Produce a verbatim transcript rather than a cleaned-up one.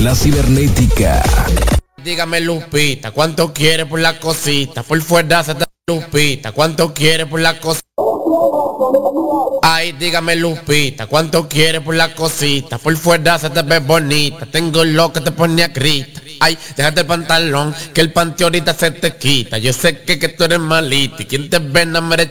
la cibernética. Dígame Lupita, ¿cuánto quiere por la cosita? Por fuera se te Lupita, ¿cuánto quiere por la cosita? Ay, dígame Lupita, ¿cuánto quiere por la cosita? Por fuera se te ve bonita, tengo lo que te pone a grita. Ay, déjate el pantalón, que el panty ahorita se te quita. Yo sé que, que tú eres malita y quien te ve no merece